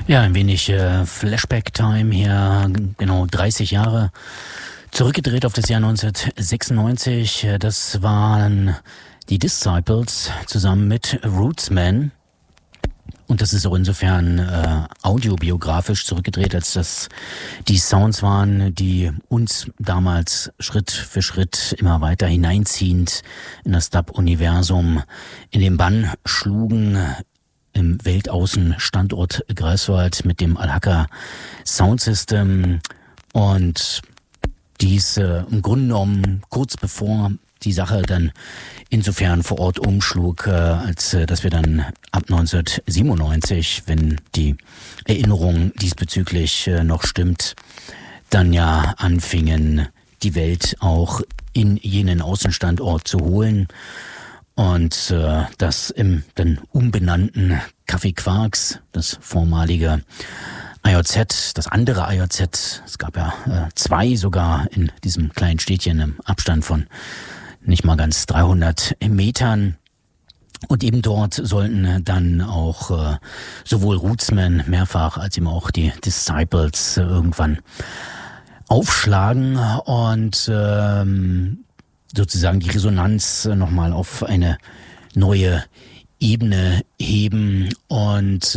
Ja, ein wenig Flashback-Time hier, genau 30 Jahre zurückgedreht auf das Jahr 1996. Das waren die Disciples zusammen mit Rootsman. Und das ist auch insofern audiobiografisch zurückgedreht, als das die Sounds waren, die uns damals Schritt für Schritt immer weiter hineinziehend in das Dub-Universum in den Bann schlugen. Im Weltaußenstandort Greifswald mit dem Al-Hacker Soundsystem, und dies im Grunde genommen kurz bevor die Sache dann insofern vor Ort umschlug, als dass wir dann ab 1997, wenn die Erinnerung diesbezüglich noch stimmt, dann ja anfingen, die Welt auch in jenen Außenstandort zu holen. Und das im dann umbenannten Café Quarks, das vormalige IOZ, das andere IOZ, es gab ja zwei sogar in diesem kleinen Städtchen im Abstand von nicht mal ganz 300 Metern. Und eben dort sollten dann auch sowohl Rootsman mehrfach als eben auch die Disciples irgendwann aufschlagen und sozusagen die Resonanz nochmal auf eine neue Ebene heben. Und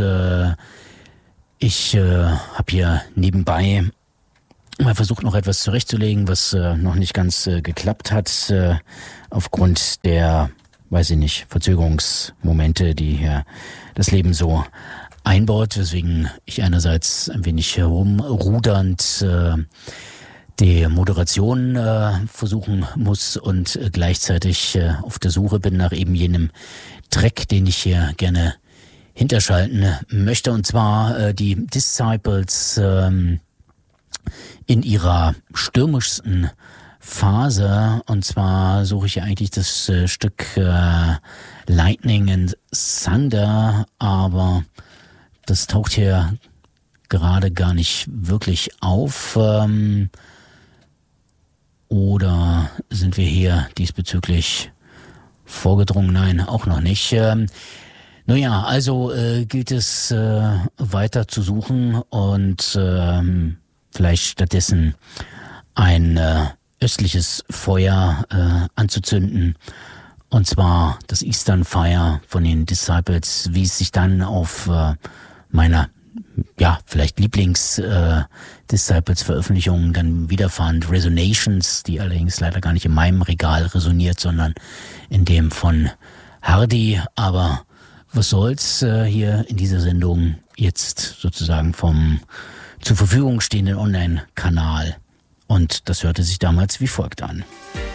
ich habe hier nebenbei mal versucht, noch etwas zurechtzulegen, was noch nicht ganz geklappt hat, aufgrund der, weiß ich nicht, Verzögerungsmomente, die hier das Leben so einbaut, weswegen ich einerseits ein wenig herumrudernd die Moderation versuchen muss und gleichzeitig auf der Suche bin nach eben jenem Track, den ich hier gerne hinterschalten möchte, und zwar die Disciples in ihrer stürmischsten Phase, und zwar suche ich eigentlich das Stück Lightning and Thunder, aber das taucht hier gerade gar nicht wirklich auf. Oder sind wir hier diesbezüglich vorgedrungen? Nein, auch noch nicht. Naja, also gilt es weiter zu suchen und vielleicht stattdessen ein östliches Feuer anzuzünden. Und zwar das Eastern Fire von den Disciples, wie es sich dann auf meiner vielleicht Lieblings-Disciples-Veröffentlichungen dann wiederfand. Resonations, die allerdings leider gar nicht in meinem Regal resoniert, sondern in dem von Hardy. Aber was soll's, hier in dieser Sendung jetzt sozusagen vom zur Verfügung stehenden Online-Kanal. Und das hörte sich damals wie folgt an.